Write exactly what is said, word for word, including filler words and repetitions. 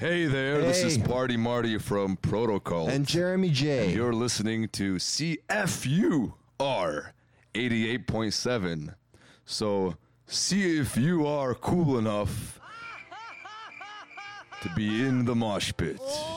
Hey there, this is Hey. Party Marty from Protocol. And Jeremy J. You're listening to C F U R eighty-eight point seven. So, see if you are cool enough to be in the mosh pit.